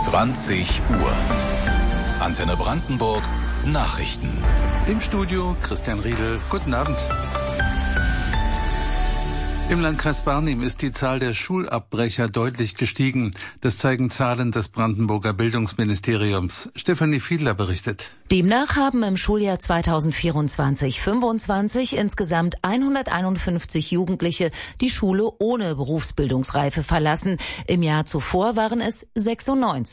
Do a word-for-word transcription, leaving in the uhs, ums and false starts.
zwanzig Uhr. Antenne Brandenburg Nachrichten. Im Studio Christian Riedel. Guten Abend. Im Landkreis Barnim ist die Zahl der Schulabbrecher deutlich gestiegen. Das zeigen Zahlen des Brandenburger Bildungsministeriums. Stefanie Fiedler berichtet. Demnach haben im Schuljahr zweitausendvierundzwanzig fünfundzwanzig insgesamt hunderteinundfünfzig Jugendliche die Schule ohne Berufsbildungsreife verlassen. Im Jahr zuvor waren es sechsundneunzig.